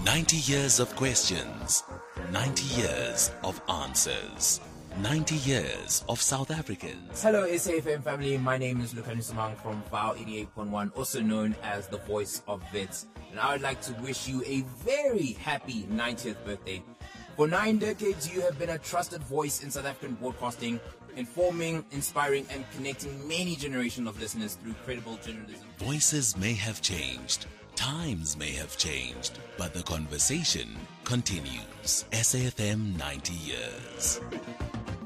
90 years of questions, 90 years of answers, 90 years of South Africans. Hello SAFM family, my name is Lukani Sumang from VOW 88.1, also known as the voice of Wits, and I would like to wish you a very happy 90th birthday. For 9 decades, you have been a trusted voice in South African broadcasting, informing, inspiring, and connecting many generations of listeners through credible journalism. Voices may have changed, times may have changed, but the conversation continues. SAFM 90 years.